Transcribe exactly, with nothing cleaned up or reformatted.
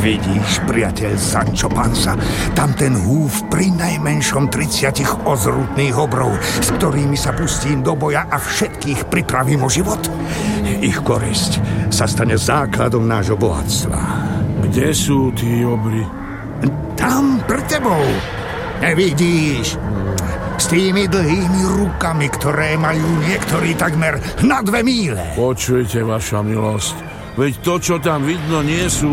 Vidíš, priateľ Sancho Panza, tam ten húf pri najmenšom tridsiatich ozrutných obrov, s ktorými sa pustím do boja a všetkých pripravím o život. Ich korisť sa stane základom nášho bohatstva. Kde sú tí obry? Tam pred tebou. Nevidíš? S tými dlhými rukami, ktoré majú niektorí takmer na dve míle. Počujte, vaša milosť. Veď to, čo tam vidno, nie sú